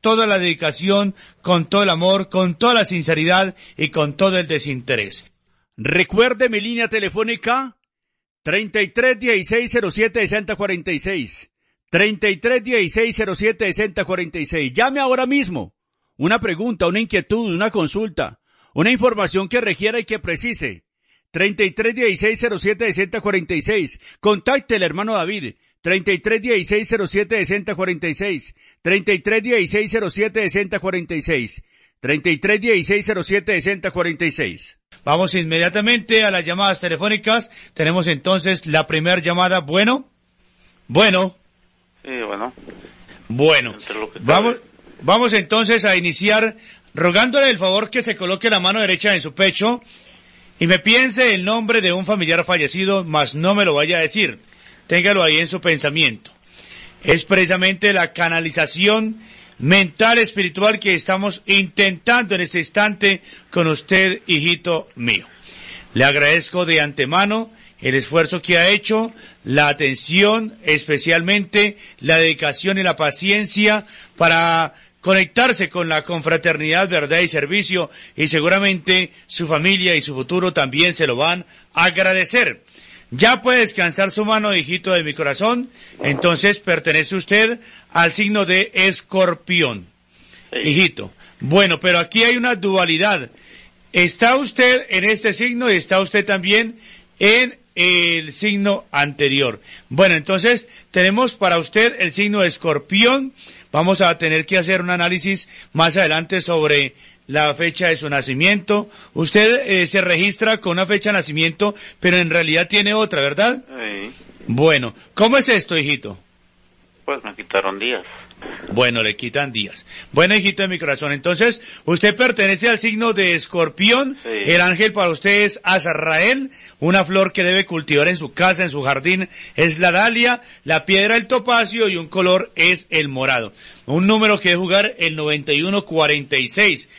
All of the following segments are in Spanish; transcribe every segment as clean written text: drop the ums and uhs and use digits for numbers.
toda la dedicación, con todo el amor, con toda la sinceridad y con todo el desinterés. Recuerde mi línea telefónica 3316-07-6046. 3316-07-6046. Llame ahora mismo. Una pregunta, una inquietud, una consulta, una información que requiera y que precise. 3316-07-6046. Contacte al hermano David. 3316-07-6046. 3316-07-6046. 3316-07-6046. Vamos inmediatamente a las llamadas telefónicas. Tenemos entonces la primera llamada. Bueno. Sí, bueno. Bueno. Vamos entonces a iniciar rogándole el favor que se coloque la mano derecha en su pecho y me piense el nombre de un familiar fallecido, mas no me lo vaya a decir. Téngalo ahí en su pensamiento. Es precisamente la canalización mental, espiritual que estamos intentando en este instante con usted, hijito mío. Le agradezco de antemano el esfuerzo que ha hecho, la atención, especialmente la dedicación y la paciencia para conectarse con la confraternidad, verdad y servicio, y seguramente su familia y su futuro también se lo van a agradecer. Ya puede descansar su mano, hijito de mi corazón. Entonces pertenece usted al signo de Escorpión. Sí. Hijito. Bueno, pero aquí hay una dualidad. Está usted en este signo y está usted también en el signo anterior. Bueno, entonces tenemos para usted el signo de Escorpión. Vamos a tener que hacer un análisis más adelante sobre la fecha de su nacimiento. Usted se registra con una fecha de nacimiento, pero en realidad tiene otra, ¿verdad? Sí. Bueno, ¿cómo es esto, hijito? Pues me quitaron días. Bueno, le quitan días. Bueno, hijito de mi corazón, entonces, usted pertenece al signo de Escorpión. Sí. El ángel para usted es Azrael. Una flor que debe cultivar en su casa, en su jardín, es la dalia. La piedra, el topacio, y un color es el morado. Un número que debe jugar el 9146.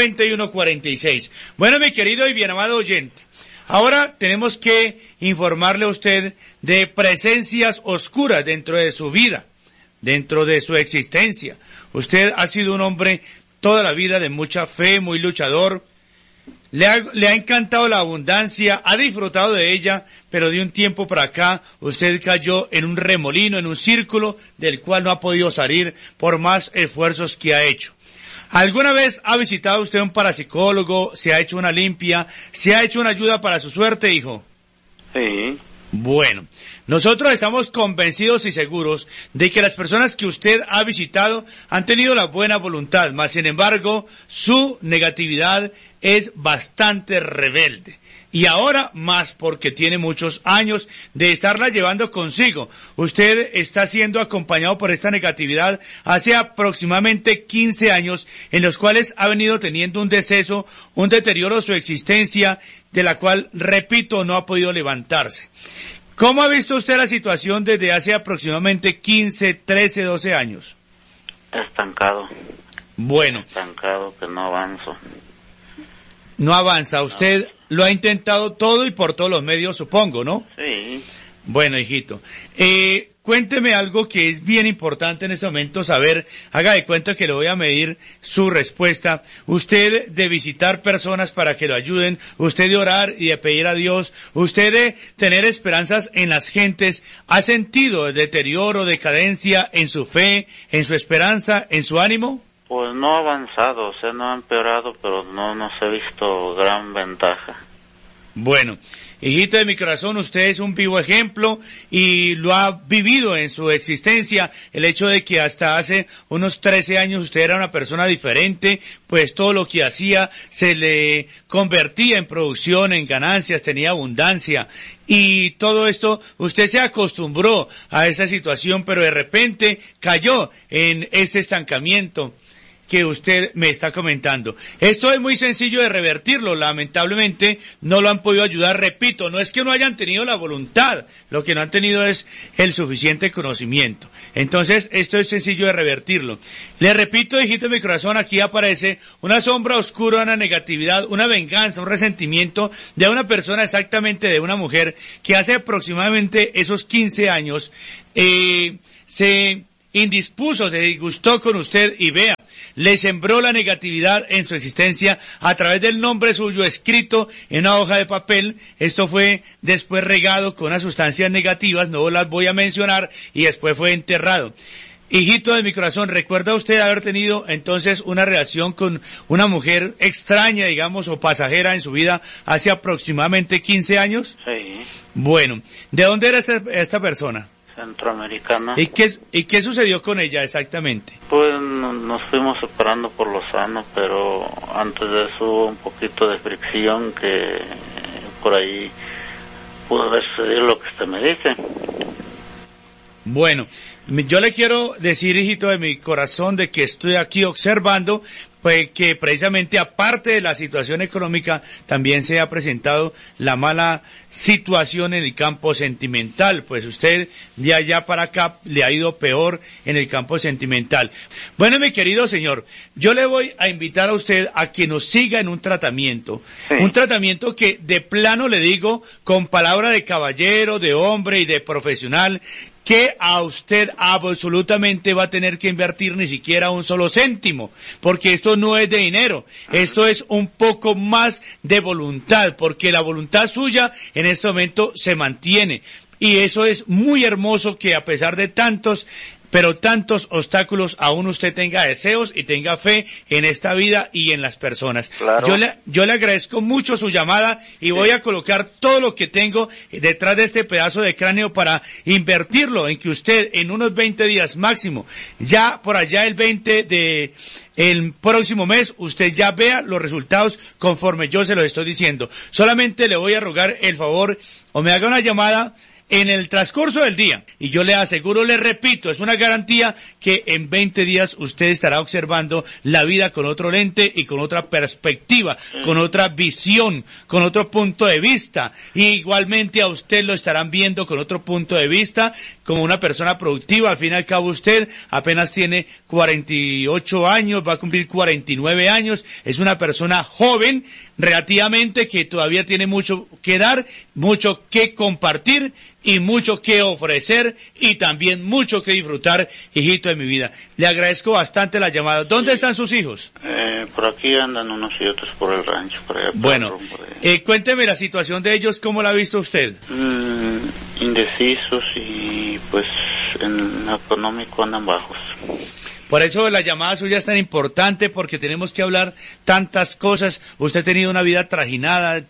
9146. Bueno, mi querido y bien amado oyente, ahora tenemos que informarle a usted de presencias oscuras dentro de su vida, dentro de su existencia. Usted ha sido un hombre toda la vida de mucha fe, muy luchador. Le ha encantado la abundancia, ha disfrutado de ella, pero de un tiempo para acá usted cayó en un remolino, en un círculo del cual no ha podido salir por más esfuerzos que ha hecho. ¿Alguna vez ha visitado usted un parapsicólogo, se ha hecho una limpia, se ha hecho una ayuda para su suerte, hijo? Sí. Bueno, nosotros estamos convencidos y seguros de que las personas que usted ha visitado han tenido la buena voluntad, mas sin embargo su negatividad es bastante rebelde. Y ahora más porque tiene muchos años de estarla llevando consigo. Usted está siendo acompañado por esta negatividad hace aproximadamente 15 años en los cuales ha venido teniendo un deceso, un deterioro de su existencia, de la cual, repito, no ha podido levantarse. ¿Cómo ha visto usted la situación desde hace aproximadamente 15, 13, 12 años? Estancado. Bueno. Estancado, que no avanzo. No avanza. Usted lo ha intentado todo y por todos los medios, supongo, ¿no? Sí. Bueno, hijito. Cuénteme algo que es bien importante en este momento saber. Haga de cuenta que le voy a medir su respuesta. Usted de visitar personas para que lo ayuden, usted de orar y de pedir a Dios, usted de tener esperanzas en las gentes, ¿ha sentido deterioro, decadencia en su fe, en su esperanza, en su ánimo? Pues no ha avanzado, o sea, no ha empeorado, pero no se ha visto gran ventaja. Bueno, hijito de mi corazón, usted es un vivo ejemplo y lo ha vivido en su existencia, el hecho de que hasta hace unos 13 años usted era una persona diferente, pues todo lo que hacía se le convertía en producción, en ganancias, tenía abundancia. Y todo esto, usted se acostumbró a esa situación, pero de repente cayó en este estancamiento que usted me está comentando. Esto es muy sencillo de revertirlo, lamentablemente no lo han podido ayudar, repito, no es que no hayan tenido la voluntad, lo que no han tenido es el suficiente conocimiento. Entonces, esto es sencillo de revertirlo. Le repito, hijito de mi corazón, aquí aparece una sombra oscura, una negatividad, una venganza, un resentimiento de una persona, exactamente de una mujer, que hace aproximadamente esos 15 años, se indispuso, se disgustó con usted y vea, le sembró la negatividad en su existencia a través del nombre suyo escrito en una hoja de papel. Esto fue después regado con unas sustancias negativas, no las voy a mencionar, y después fue enterrado. Hijito de mi corazón, ¿recuerda usted haber tenido entonces una relación con una mujer extraña, digamos, o pasajera en su vida hace aproximadamente 15 años? Sí. Bueno, ¿de dónde era esta persona? Centroamericana. ¿Y qué sucedió con ella exactamente? Pues nos fuimos separando por lo sano, pero antes de eso hubo un poquito de fricción que por ahí pudo haber sucedido lo que usted me dice. Bueno, yo le quiero decir, hijito de mi corazón, de que estoy aquí observando, pues que precisamente aparte de la situación económica, también se ha presentado la mala situación en el campo sentimental, pues usted de allá para acá le ha ido peor en el campo sentimental. Bueno, mi querido señor, yo le voy a invitar a usted a que nos siga en un tratamiento, sí. Un tratamiento que de plano le digo, con palabra de caballero, de hombre y de profesional, que a usted absolutamente va a tener que invertir ni siquiera un solo céntimo, porque esto no es de dinero, esto es un poco más de voluntad, porque la voluntad suya en este momento se mantiene, y eso es muy hermoso, que a pesar de tantos obstáculos, aún usted tenga deseos y tenga fe en esta vida y en las personas. Claro. Yo le agradezco mucho su llamada y voy a colocar todo lo que tengo detrás de este pedazo de cráneo para invertirlo en que usted en unos 20 días máximo, ya por allá el 20 de el próximo mes, usted ya vea los resultados conforme yo se los estoy diciendo. Solamente le voy a rogar el favor o me haga una llamada en el transcurso del día, y yo le aseguro, le repito, es una garantía que en 20 días usted estará observando la vida con otro lente y con otra perspectiva, con otra visión, con otro punto de vista, y igualmente a usted lo estarán viendo con otro punto de vista, como una persona productiva. Al fin y al cabo usted apenas tiene 48 años, va a cumplir 49 años, es una persona joven, relativamente, que todavía tiene mucho que dar, mucho que compartir y mucho que ofrecer y también mucho que disfrutar, hijito de mi vida. Le agradezco bastante la llamada. ¿Dónde están sus hijos? Por aquí andan unos y otros por el rancho. Por allá, bueno, cuénteme la situación de ellos, ¿cómo la ha visto usted? Indecisos y pues en lo económico andan bajos. Por eso la llamada suya es tan importante, porque tenemos que hablar tantas cosas. Usted ha tenido una vida trajinada,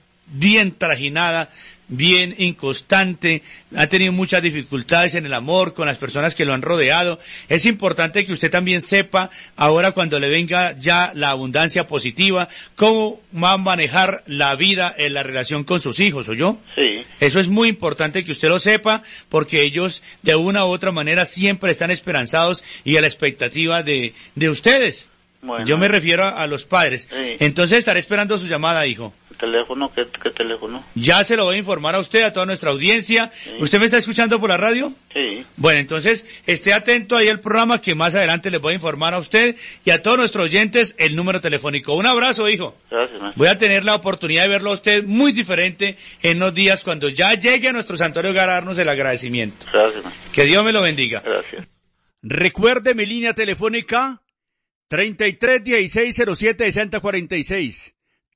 bien inconstante, ha tenido muchas dificultades en el amor con las personas que lo han rodeado. Es importante que usted también sepa, ahora cuando le venga ya la abundancia positiva, cómo va a manejar la vida en la relación con sus hijos, ¿oyó? Sí. Eso es muy importante que usted lo sepa, porque ellos de una u otra manera siempre están esperanzados y a la expectativa de ustedes. Bueno. Yo me refiero a los padres. Sí. Entonces estaré esperando su llamada, hijo. ¿Teléfono? ¿Qué teléfono? Ya se lo voy a informar a usted, a toda nuestra audiencia. Sí. ¿Usted me está escuchando por la radio? Sí. Bueno, entonces esté atento ahí al programa, que más adelante les voy a informar a usted y a todos nuestros oyentes el número telefónico. Un abrazo, hijo. Gracias, maestro. Voy a tener la oportunidad de verlo a usted muy diferente en unos días, cuando ya llegue a nuestro santuario hogar a darnos el agradecimiento. Gracias, maestro. Que Dios me lo bendiga. Gracias. Recuerde mi línea telefónica 3316076046.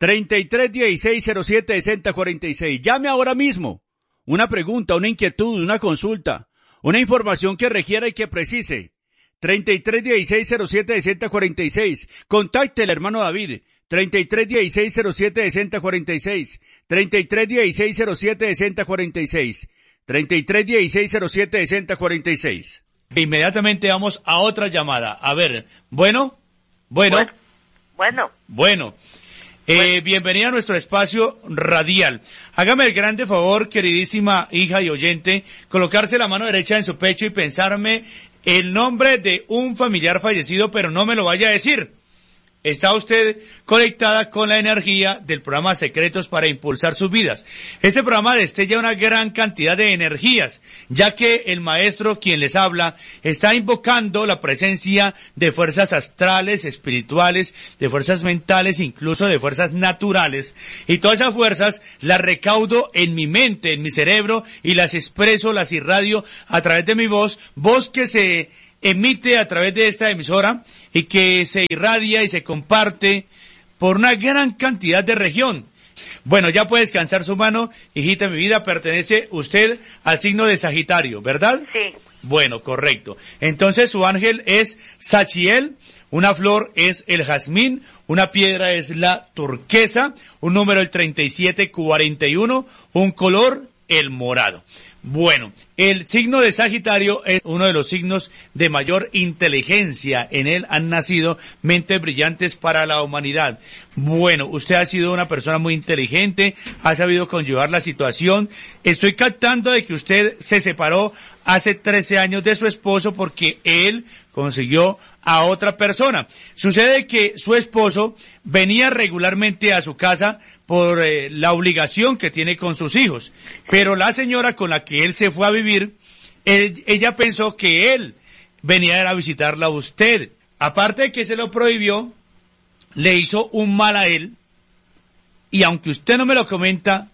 3316076046. Llame ahora mismo. Una pregunta, una inquietud, una consulta, una información que requiera y que precise. 3316076046. Contacte al hermano David. 3316076046. 3316076046. 3316076046. Inmediatamente vamos a otra llamada. A ver, Bueno. Bienvenida a nuestro espacio radial. Hágame el grande favor, queridísima hija y oyente, colocarse la mano derecha en su pecho y pensarme el nombre de un familiar fallecido, pero no me lo vaya a decir. Está usted conectada con la energía del programa Secretos para Impulsar Sus Vidas. Este programa destella una gran cantidad de energías, ya que el maestro, quien les habla, está invocando la presencia de fuerzas astrales, espirituales, de fuerzas mentales, incluso de fuerzas naturales. Y todas esas fuerzas las recaudo en mi mente, en mi cerebro, y las expreso, las irradio a través de mi voz que se emite a través de esta emisora y que se irradia y se comparte por una gran cantidad de región. Bueno, ya puede descansar su mano, hijita mi vida, pertenece usted al signo de Sagitario, ¿verdad? Sí. Bueno, correcto. Entonces su ángel es Sachiel, una flor es el jazmín, una piedra es la turquesa, un número el 3741, un color el morado. Bueno, el signo de Sagitario es uno de los signos de mayor inteligencia. En él han nacido mentes brillantes para la humanidad. Bueno, usted ha sido una persona muy inteligente, ha sabido conllevar la situación. Estoy captando de que usted se separó hace 13 años de su esposo porque él consiguió a otra persona. Sucede que su esposo venía regularmente a su casa por la obligación que tiene con sus hijos, pero la señora con la que él se fue a vivir, ella pensó que él venía a visitarla a usted. Aparte de que se lo prohibió, le hizo un mal a él, y aunque usted no me lo comenta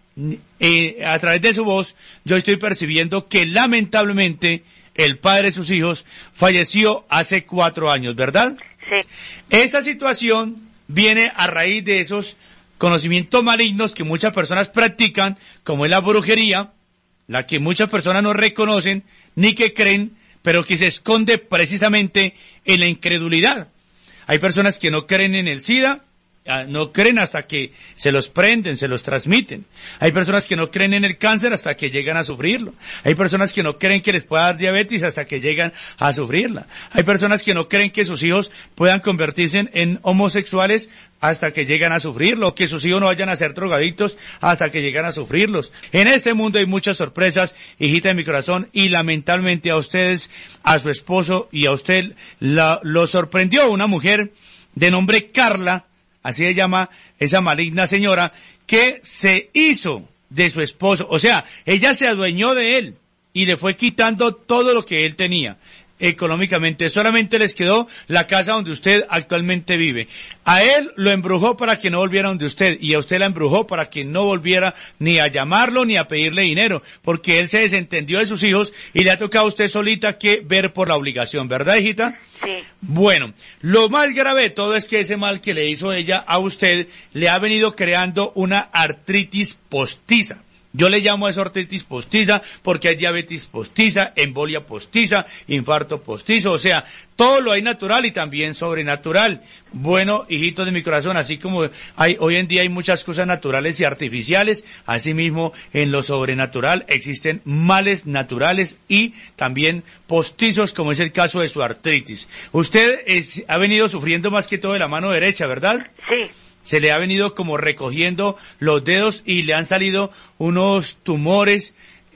a través de su voz, yo estoy percibiendo que lamentablemente el padre de sus hijos falleció hace 4 años, ¿verdad? Sí. Esta situación viene a raíz de esos conocimientos malignos que muchas personas practican, como es la brujería, la que muchas personas no reconocen ni que creen, pero que se esconde precisamente en la incredulidad. Hay personas que no creen en el SIDA, no creen hasta que se los prenden, se los transmiten. Hay personas que no creen en el cáncer hasta que llegan a sufrirlo. Hay personas que no creen que les pueda dar diabetes hasta que llegan a sufrirla. Hay personas que no creen que sus hijos puedan convertirse en homosexuales hasta que llegan a sufrirlo, que sus hijos no vayan a ser drogadictos hasta que llegan a sufrirlos. En este mundo hay muchas sorpresas, hijita de mi corazón, y lamentablemente a ustedes, a su esposo y a usted lo sorprendió una mujer de nombre Carla, así se llama esa maligna señora, que se hizo de su esposo. O sea, ella se adueñó de él y le fue quitando todo lo que él tenía económicamente. Solamente les quedó la casa donde usted actualmente vive. A él lo embrujó para que no volviera donde usted, y a usted la embrujó para que no volviera ni a llamarlo ni a pedirle dinero, porque él se desentendió de sus hijos y le ha tocado a usted solita que ver por la obligación, ¿verdad, hijita? Sí. Bueno, lo más grave de todo es que ese mal que le hizo ella a usted le ha venido creando una artritis postiza. Yo le llamo a eso artritis postiza porque hay diabetes postiza, embolia postiza, infarto postizo, o sea, todo lo hay natural y también sobrenatural. Bueno, hijitos de mi corazón, así como hoy en día hay muchas cosas naturales y artificiales, asimismo en lo sobrenatural existen males naturales y también postizos, como es el caso de su artritis. Usted ha venido sufriendo más que todo de la mano derecha, ¿verdad? Sí. Se le ha venido como recogiendo los dedos y le han salido unos tumores,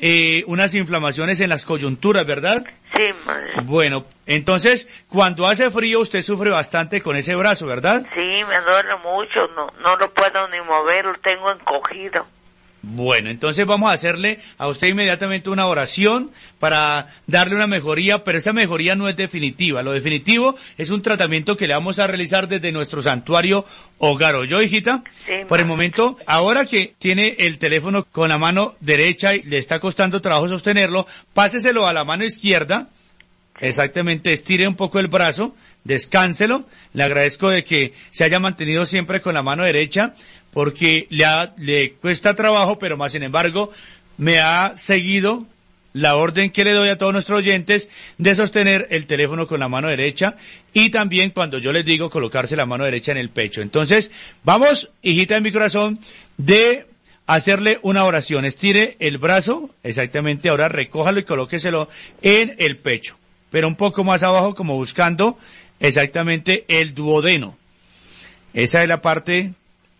unas inflamaciones en las coyunturas, ¿verdad? Sí, madre. Bueno, entonces, cuando hace frío usted sufre bastante con ese brazo, ¿verdad? Sí, me duele mucho, no lo puedo ni mover, lo tengo encogido. Bueno, entonces vamos a hacerle a usted inmediatamente una oración para darle una mejoría, pero esta mejoría no es definitiva. Lo definitivo es un tratamiento que le vamos a realizar desde nuestro santuario Hogar. ¿Oyó, hijita? Sí. Por el momento, ahora que tiene el teléfono con la mano derecha y le está costando trabajo sostenerlo, páseselo a la mano izquierda. Exactamente, estire un poco el brazo, descánselo. Le agradezco de que se haya mantenido siempre con la mano derecha, porque le cuesta trabajo, pero más sin embargo me ha seguido la orden que le doy a todos nuestros oyentes de sostener el teléfono con la mano derecha y también cuando yo les digo colocarse la mano derecha en el pecho. Entonces, vamos, hijita de mi corazón, de hacerle una oración. Estire el brazo, exactamente, ahora recójalo y colóqueselo en el pecho, pero un poco más abajo, como buscando exactamente el duodeno. Esa es la parte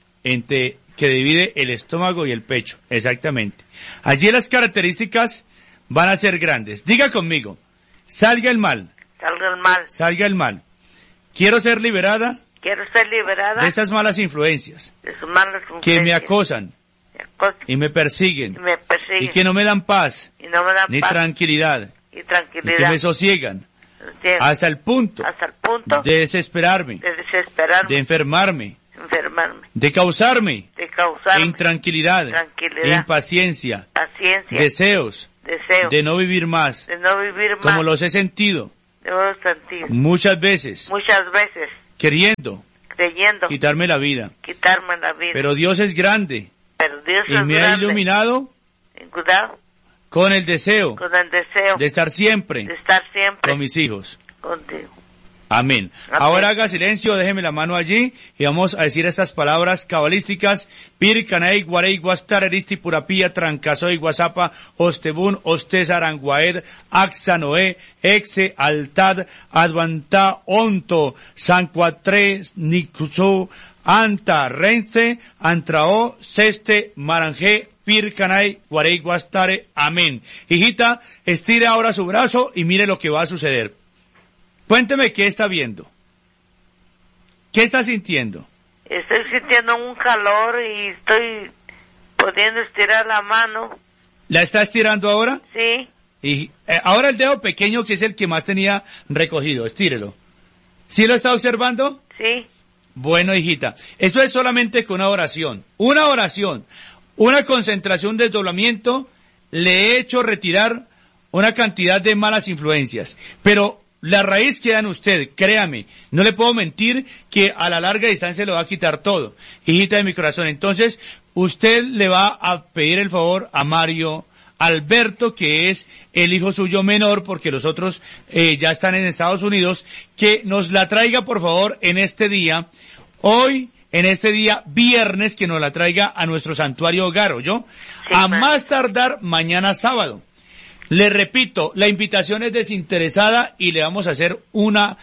que divide el estómago y el pecho, exactamente. Allí las características van a ser grandes. Diga conmigo, salga el mal. Salga el mal. Salga el mal. Quiero ser liberada. Quiero ser liberada de estas malas influencias. De sus malas influencias. Que me acosan. Y me persiguen. Y que no me dan paz. Y no me dan ni paz. Tranquilidad. Y tranquilidad. Y que me sosiegan. Hasta el punto. De desesperarme. De enfermarme. De causarme intranquilidad, impaciencia, deseos, de no vivir más, como los he sentido, Debo sentir. Muchas veces. Muchas veces. Creyendo. Quitarme la vida. Pero Dios es grande. Y me ha iluminado. Con el deseo. De estar siempre. Con mis hijos. Contigo. Amén. Ahora haga silencio, déjeme la mano allí y vamos a decir estas palabras cabalísticas. Pirkanei, guarei, guastareristi, purapía, trancasoy, guasapa, ostebun, ostes, aranguaed, axanoe, exe, altad, advanta, onto, sancuatre, nicuso, anta, rense, antrao, seste, maranje, Pirkanai, guarei, guastare. Amén. Hijita, estire ahora su brazo y mire lo que va a suceder. Cuénteme qué está viendo. ¿Qué está sintiendo? Estoy sintiendo un calor y estoy pudiendo estirar la mano. ¿La está estirando ahora? Sí. Y ahora el dedo pequeño, que es el que más tenía recogido, estírelo. ¿Sí lo está observando? Sí. Bueno, hijita, eso es solamente con una oración, una concentración de desdoblamiento, le he hecho retirar una cantidad de malas influencias, pero la raíz queda en usted, créame, no le puedo mentir que a la larga distancia le va a quitar todo, hijita de mi corazón. Entonces, usted le va a pedir el favor a Mario Alberto, que es el hijo suyo menor, porque los otros ya están en Estados Unidos, que nos la traiga por favor en este día, hoy, en este día viernes, que nos la traiga a nuestro santuario hogar, ¿oyó? Sí, a más tardar mañana sábado. Le repito, la invitación es desinteresada y le vamos a hacer una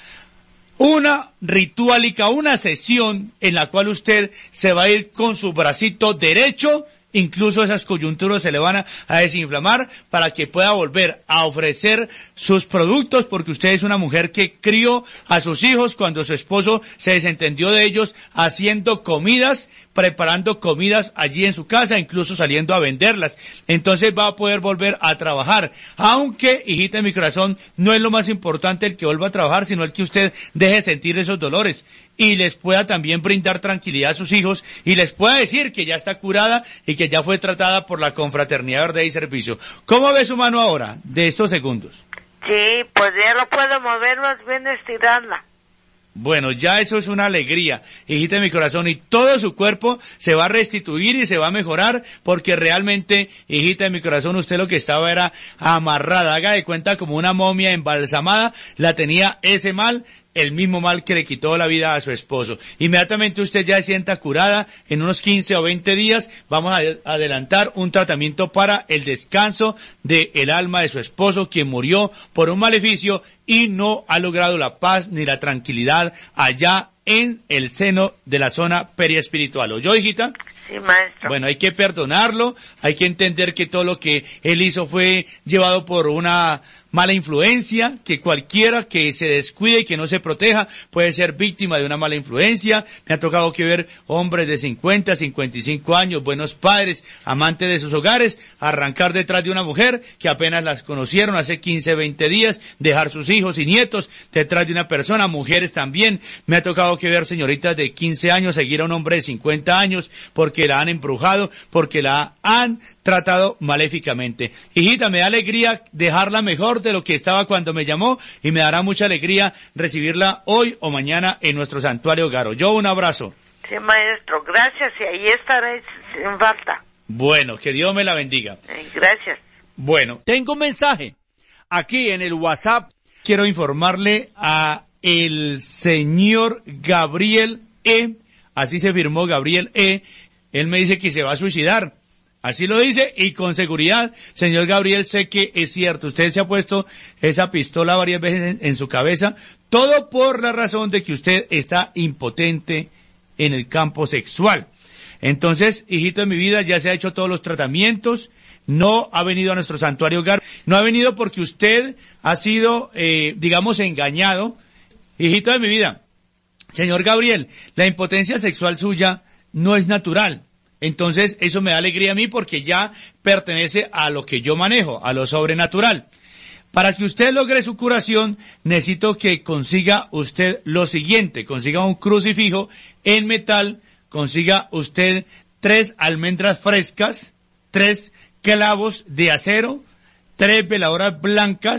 ritualica, una sesión en la cual usted se va a ir con su bracito derecho, incluso esas coyunturas se le van a desinflamar para que pueda volver a ofrecer sus productos, porque usted es una mujer que crió a sus hijos cuando su esposo se desentendió de ellos, haciendo comidas, preparando comidas allí en su casa, incluso saliendo a venderlas. Entonces va a poder volver a trabajar, aunque, hijita de mi corazón, no es lo más importante el que vuelva a trabajar, sino el que usted deje sentir esos dolores y les pueda también brindar tranquilidad a sus hijos y les pueda decir que ya está curada y que ya fue tratada por la Confraternidad Verdad y Servicio. ¿Cómo ve su mano ahora, de estos segundos? Sí, pues ya lo puedo mover, más bien estirarla. Bueno, ya eso es una alegría, hijita de mi corazón, y todo su cuerpo se va a restituir y se va a mejorar, porque realmente, hijita de mi corazón, usted lo que estaba era amarrada, haga de cuenta como una momia embalsamada, la tenía ese mal, el mismo mal que le quitó la vida a su esposo. Inmediatamente usted ya se sienta curada, en unos 15 o 20 días vamos a adelantar un tratamiento para el descanso del alma de su esposo, quien murió por un maleficio y no ha logrado la paz ni la tranquilidad allá en el seno de la zona periespiritual. ¿Oyó, hijita? Sí, maestro. Bueno, hay que perdonarlo, hay que entender que todo lo que él hizo fue llevado por una mala influencia, que cualquiera que se descuide y que no se proteja puede ser víctima de una mala influencia. Me ha tocado que ver hombres de 50, 55 años, buenos padres, amantes de sus hogares, arrancar detrás de una mujer que apenas las conocieron hace 15, 20 días, dejar sus hijos y nietos detrás de una persona, mujeres también. Me ha tocado que ver señoritas de 15 años seguir a un hombre de 50 años porque la han embrujado, porque la han tratado maléficamente. Hijita, me da alegría dejarla mejor de lo que estaba cuando me llamó y me dará mucha alegría recibirla hoy o mañana en nuestro santuario hogar. Yo un abrazo. Sí, maestro, gracias, y ahí estaré sin falta. Bueno, que Dios me la bendiga. Gracias. Bueno, tengo un mensaje aquí en el WhatsApp. Quiero informarle a el señor Gabriel E., así se firmó Gabriel E., él me dice que se va a suicidar. Así lo dice, y con seguridad, señor Gabriel, sé que es cierto. Usted se ha puesto esa pistola varias veces en su cabeza, todo por la razón de que usted está impotente en el campo sexual. Entonces, hijito de mi vida, ya se ha hecho todos los tratamientos, no ha venido a nuestro santuario hogar, no ha venido porque usted ha sido, digamos, engañado. Hijito de mi vida, señor Gabriel, la impotencia sexual suya no es natural. Entonces, eso me da alegría a mí porque ya pertenece a lo que yo manejo, a lo sobrenatural. Para que usted logre su curación, necesito que consiga usted lo siguiente, consiga un crucifijo en metal, consiga usted 3 almendras frescas, 3 clavos de acero, 3 veladoras blancas,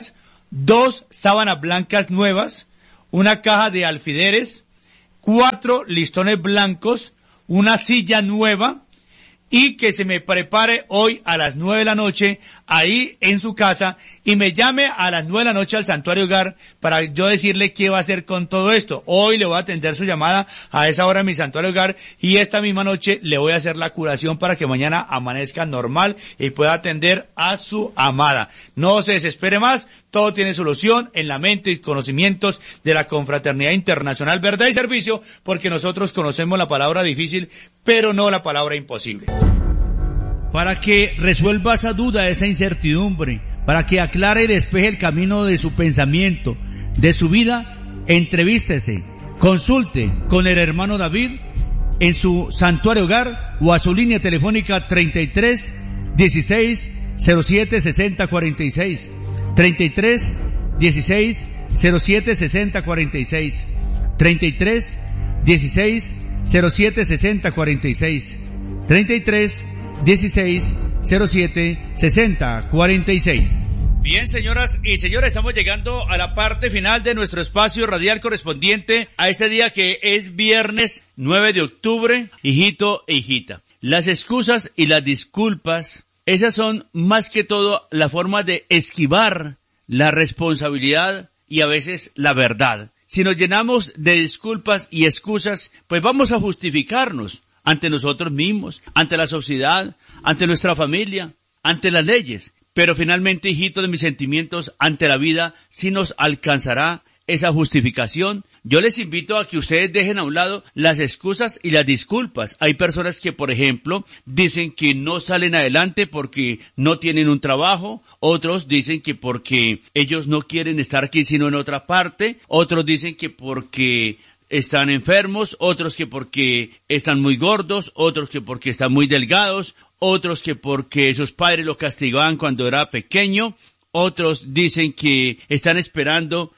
2 sábanas blancas nuevas, una caja de alfileres, 4 listones blancos, una silla nueva, y que se me prepare hoy a las 9 de la noche ahí en su casa y me llame a las 9 de la noche al Santuario Hogar para yo decirle qué va a hacer con todo esto. Hoy le voy a atender su llamada a esa hora en mi Santuario Hogar y esta misma noche le voy a hacer la curación para que mañana amanezca normal y pueda atender a su amada. No se desespere más, todo tiene solución en la mente y conocimientos de la Confraternidad Internacional Verdad y Servicio, porque nosotros conocemos la palabra difícil, pero no la palabra imposible. Para que resuelva esa duda, esa incertidumbre, para que aclare y despeje el camino de su pensamiento, de su vida, entrevístese, consulte con el hermano David en su Santuario Hogar o a su línea telefónica 33 16 07 60 46, 33 16 07 60 46, 33 16 07 60 46, 33 16 07 60 46. Bien, señoras y señores, estamos llegando a la parte final de nuestro espacio radial correspondiente a este día que es viernes 9 de octubre. Hijito e hijita, las excusas y las disculpas, esas son más que todo la forma de esquivar la responsabilidad y a veces la verdad. Si nos llenamos de disculpas y excusas, pues vamos a justificarnos ante nosotros mismos, ante la sociedad, ante nuestra familia, ante las leyes. Pero finalmente, hijito de mis sentimientos, ante la vida, sí nos alcanzará esa justificación. Yo les invito a que ustedes dejen a un lado las excusas y las disculpas. Hay personas que, por ejemplo, dicen que no salen adelante porque no tienen un trabajo. Otros dicen que porque ellos no quieren estar aquí sino en otra parte. Otros dicen que porque están enfermos, otros que porque están muy gordos, otros que porque están muy delgados, otros que porque sus padres lo castigaban cuando era pequeño, otros dicen que están esperando,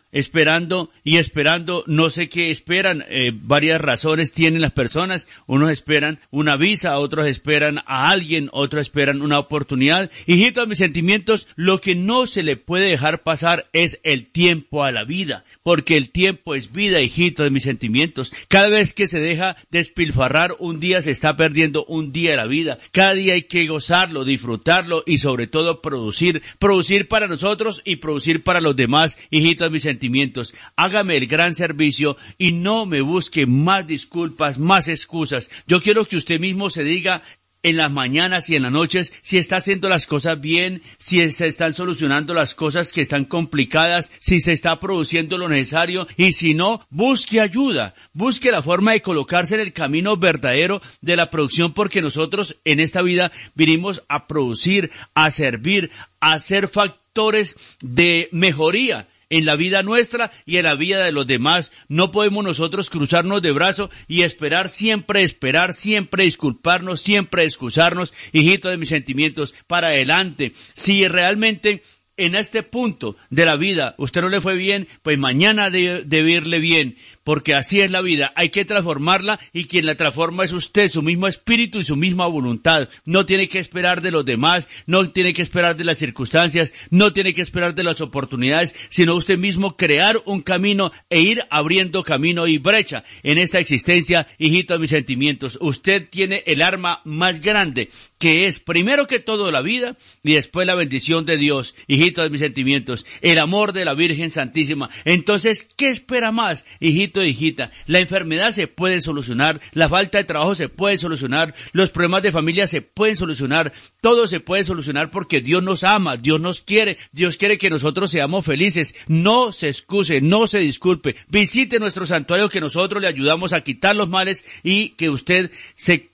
no sé qué esperan, varias razones tienen las personas, unos esperan una visa, otros esperan a alguien, otros esperan una oportunidad. Hijito de mis sentimientos, lo que no se le puede dejar pasar es el tiempo a la vida, porque el tiempo es vida, hijito de mis sentimientos. Cada vez que se deja despilfarrar un día, se está perdiendo un día de la vida. Cada día hay que gozarlo, disfrutarlo y sobre todo producir para nosotros y producir para los demás, hijito de mis sentimientos. Hágame el gran servicio y no me busque más disculpas, más excusas. Yo quiero que usted mismo se diga en las mañanas y en las noches si está haciendo las cosas bien, si se están solucionando las cosas que están complicadas, si se está produciendo lo necesario, y si no, busque ayuda, busque la forma de colocarse en el camino verdadero de la producción, porque nosotros en esta vida vinimos a producir, a servir, a ser factores de mejoría en la vida nuestra y en la vida de los demás. No podemos nosotros cruzarnos de brazo y esperar, siempre disculparnos, siempre excusarnos, hijito de mis sentimientos, para adelante. Si realmente en este punto de la vida usted no le fue bien, pues mañana debe irle bien, porque así es la vida. Hay que transformarla y quien la transforma es usted, su mismo espíritu y su misma voluntad. No tiene que esperar de los demás, no tiene que esperar de las circunstancias, no tiene que esperar de las oportunidades, sino usted mismo crear un camino e ir abriendo camino y brecha en esta existencia, hijito de mis sentimientos. Usted tiene el arma más grande, que es primero que todo la vida y después la bendición de Dios, hijito de mis sentimientos, el amor de la Virgen Santísima. Entonces, ¿qué espera más, hijito de hijita? La enfermedad se puede solucionar, la falta de trabajo se puede solucionar, los problemas de familia se pueden solucionar, todo se puede solucionar porque Dios nos ama, Dios nos quiere, Dios quiere que nosotros seamos felices. No se excuse, no se disculpe, visite nuestro santuario que nosotros le ayudamos a quitar los males y que usted se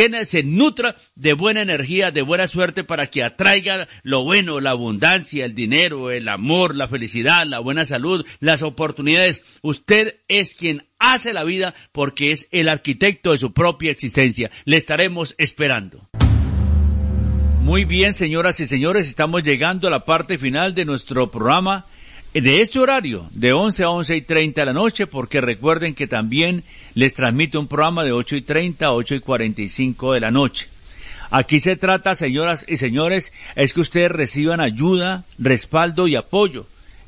nutra de buena energía, de buena suerte, para que atraiga lo bueno, la abundancia, el dinero, el amor, la felicidad, la buena salud, las oportunidades. Usted es quien hace la vida porque es el arquitecto de su propia existencia. Le estaremos esperando. Muy bien, señoras y señores, estamos llegando a la parte final de nuestro programa de este horario, de 11 a 11:30 de la noche, porque recuerden que también les transmito un programa de 8:30 a 8:45 de la noche. Aquí se trata, señoras y señores, es que ustedes reciban ayuda, respaldo y apoyo,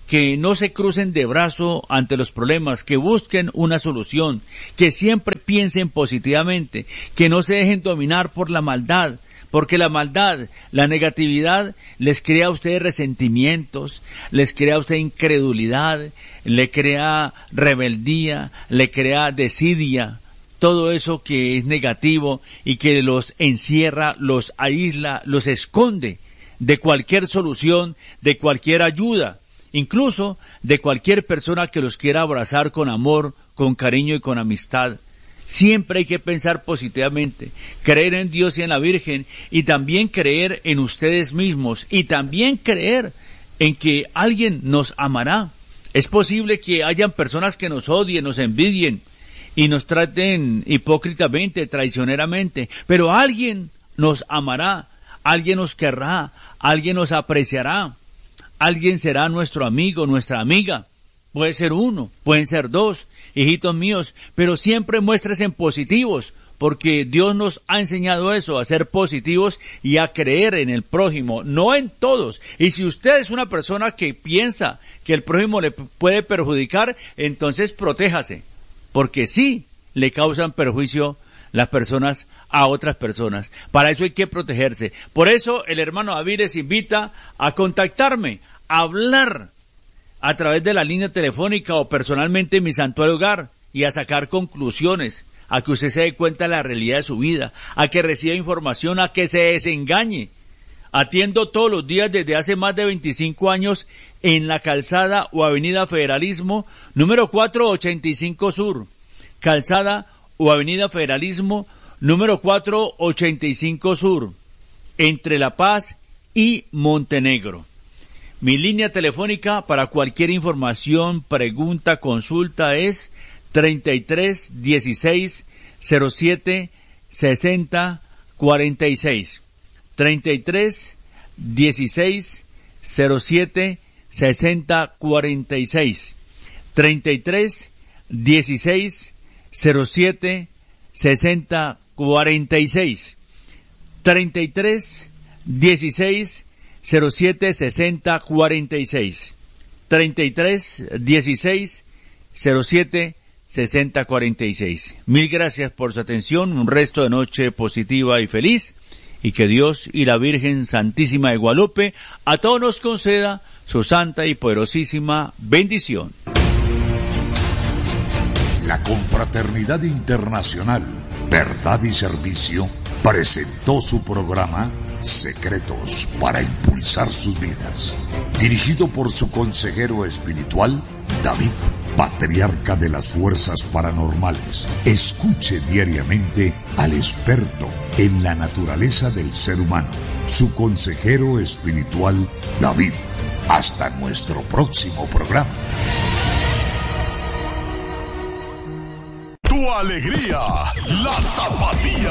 que no se crucen de brazo ante los problemas, que busquen una solución, que siempre piensen positivamente, que no se dejen dominar por la maldad, porque la maldad, la negatividad, les crea a ustedes resentimientos, les crea a usted incredulidad, le crea rebeldía, le crea desidia, todo eso que es negativo y que los encierra, los aísla, los esconde de cualquier solución, de cualquier ayuda, incluso de cualquier persona que los quiera abrazar con amor, con cariño y con amistad. Siempre hay que pensar positivamente, creer en Dios y en la Virgen, y también creer en ustedes mismos, y también creer en que alguien nos amará. Es posible que hayan personas que nos odien, nos envidien, y nos traten hipócritamente, traicioneramente, pero alguien nos amará, alguien nos querrá, alguien nos apreciará, alguien será nuestro amigo, nuestra amiga. Puede ser uno, pueden ser dos, hijitos míos, pero siempre muéstrense positivos, porque Dios nos ha enseñado eso, a ser positivos y a creer en el prójimo, no en todos. Y si usted es una persona que piensa que el prójimo le puede perjudicar, entonces protéjase, porque sí le causan perjuicio las personas a otras personas. Para eso hay que protegerse. Por eso el hermano David les invita a contactarme, a hablar a través de la línea telefónica o personalmente en mi santuario hogar y a sacar conclusiones, a que usted se dé cuenta de la realidad de su vida, a que reciba información, a que se desengañe. Atiendo todos los días desde hace más de 25 años en la calzada o avenida Federalismo, número 485 Sur. Calzada o avenida Federalismo, número 485 Sur, entre La Paz y Montenegro. Mi línea telefónica para cualquier información, pregunta, consulta es 33 16 07 60 46. 33 16 07 60 46. 33 16 07 60 46. 33 16 07 60 46. 33 16 07 60 46. Mil gracias por su atención, un resto de noche positiva y feliz, y que Dios y la Virgen Santísima de Guadalupe a todos nos conceda su santa y poderosísima bendición. La Confraternidad Internacional Verdad y Servicio presentó su programa Secretos para Impulsar Sus Vidas, dirigido por su consejero espiritual, David, patriarca de las fuerzas paranormales. Escuche diariamente al experto en la naturaleza del ser humano, su consejero espiritual, David. Hasta nuestro próximo programa. Tu alegría, la tapatía.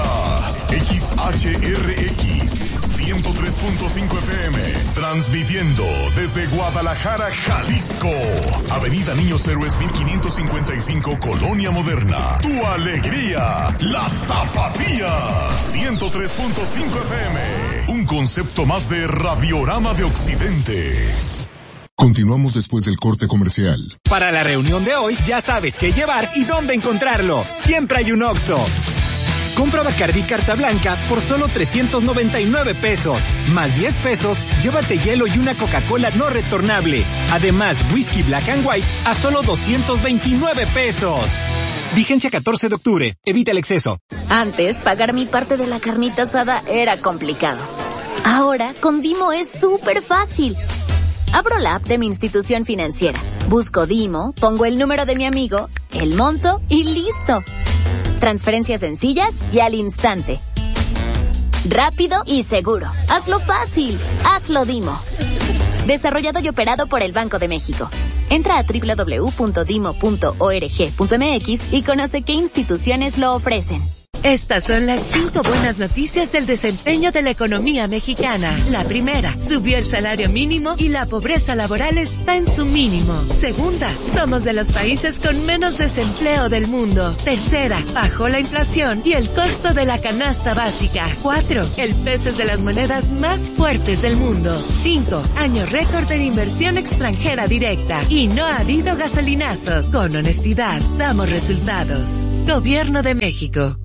XHRX 103.5 FM, transmitiendo desde Guadalajara, Jalisco. Avenida Niños Héroes 1555, Colonia Moderna. Tu alegría, la tapatía. 103.5 FM, un concepto más de Radiorama de Occidente. Continuamos después del corte comercial. Para la reunión de hoy, ya sabes qué llevar y dónde encontrarlo. Siempre hay un Oxxo. Compra Bacardí Carta Blanca por solo 399 pesos. Más 10 pesos, llévate hielo y una Coca-Cola no retornable. Además, whisky Black and White a solo 229 pesos. Vigencia 14 de octubre. Evita el exceso. Antes, pagar mi parte de la carnita asada era complicado. Ahora, con Dimo es súper fácil. Abro la app de mi institución financiera, busco Dimo, pongo el número de mi amigo, el monto y listo. Transferencias sencillas y al instante. Rápido y seguro. Hazlo fácil. Hazlo Dimo. Desarrollado y operado por el Banco de México. Entra a www.dimo.org.mx y conoce qué instituciones lo ofrecen. Estas son las 5 buenas noticias del desempeño de la economía mexicana. La primera, subió el salario mínimo y la pobreza laboral está en su mínimo. Segunda, somos de los países con menos desempleo del mundo. Tercera, bajó la inflación y el costo de la canasta básica. 4, el peso es de las monedas más fuertes del mundo. 5, año récord de inversión extranjera directa. Y no ha habido gasolinazo. Con honestidad, damos resultados. Gobierno de México.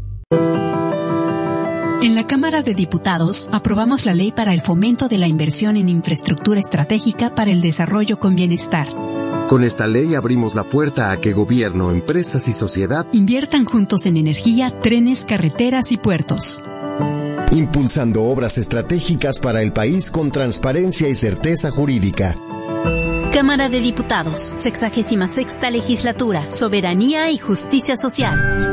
En la Cámara de Diputados aprobamos la ley para el fomento de la inversión en infraestructura estratégica para el desarrollo con bienestar. Con esta ley abrimos la puerta a que gobierno, empresas y sociedad inviertan juntos en energía, trenes, carreteras y puertos. Impulsando obras estratégicas para el país con transparencia y certeza jurídica. Cámara de Diputados, 66ª Legislatura, Soberanía y Justicia Social.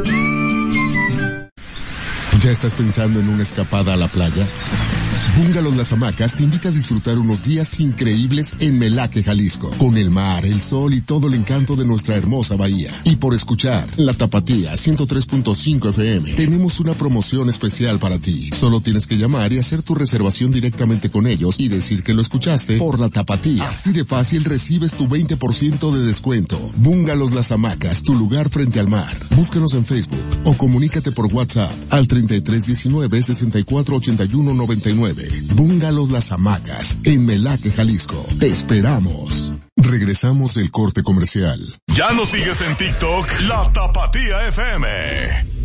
¿Ya estás pensando en una escapada a la playa? Bungalows Las Hamacas te invita a disfrutar unos días increíbles en Melaque, Jalisco, con el mar, el sol y todo el encanto de nuestra hermosa bahía. Y por escuchar La Tapatía 103.5 FM, tenemos una promoción especial para ti. Solo tienes que llamar y hacer tu reservación directamente con ellos y decir que lo escuchaste por La Tapatía. Así de fácil recibes tu 20% de descuento. Bungalows Las Hamacas, tu lugar frente al mar. Búscanos en Facebook o comunícate por WhatsApp al 3319-648199. Bungalows Las Hamacas, en Melaque, Jalisco. Te esperamos. Regresamos del corte comercial. Ya nos sigues en TikTok, La Tapatía FM.